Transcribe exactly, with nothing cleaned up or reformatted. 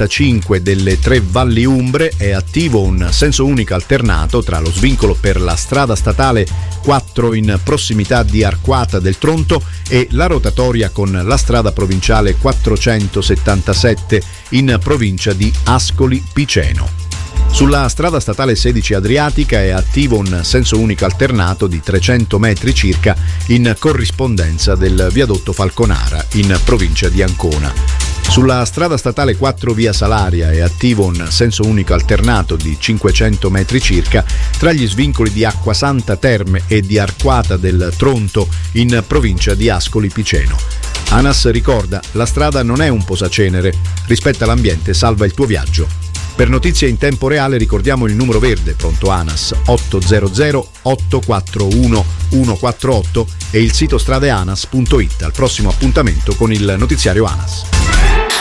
quarantacinque delle tre valli umbre è attivo un senso unico alternato tra lo svincolo per la strada statale quattro in prossimità di Arquata del Tronto e la rotatoria con la strada provinciale quattrocentosettantasette in provincia di Ascoli Piceno. Sulla strada statale sedici Adriatica è attivo un senso unico alternato di trecento metri circa in corrispondenza del viadotto Falconara in provincia di Ancona. Sulla strada statale quattro via Salaria è attivo un senso unico alternato di cinquecento metri circa tra gli svincoli di Acquasanta Terme e di Arquata del Tronto in provincia di Ascoli Piceno. ANAS ricorda: la strada non è un posacenere, rispetta l'ambiente, salva il tuo viaggio. Per notizie in tempo reale ricordiamo il numero verde pronto ANAS ottocento otto quattro uno uno quattro otto e il sito stradeanas punto it. Al prossimo appuntamento con il notiziario ANAS.